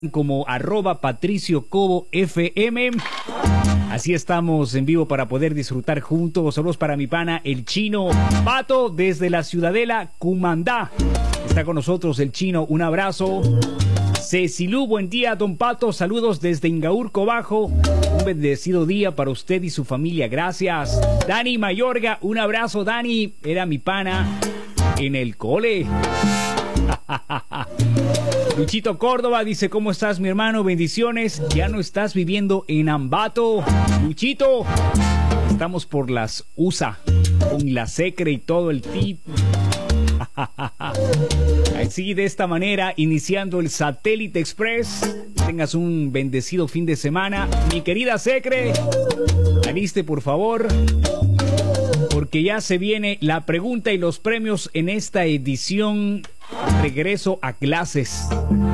como @PatricioCoboFM. Así estamos en vivo para poder disfrutar juntos. Saludos para mi pana, el Chino Pato, desde la Ciudadela, Cumandá. Está con nosotros el Chino, un abrazo. Cecilú, buen día, don Pato. Saludos desde Ingaurco Bajo. Un bendecido día para usted y su familia. Gracias. Dani Mayorga, un abrazo, Dani. Era mi pana en el cole. Luchito Córdoba dice: ¿cómo estás, mi hermano? Bendiciones. Ya no estás viviendo en Ambato, Luchito. Estamos por las USA con la Secre y todo el tip. Así, de esta manera, iniciando el Satélite Express. Tengas un bendecido fin de semana. Mi querida Secre, aliste por favor, porque ya se viene la pregunta y los premios en esta edición. Regreso a clases.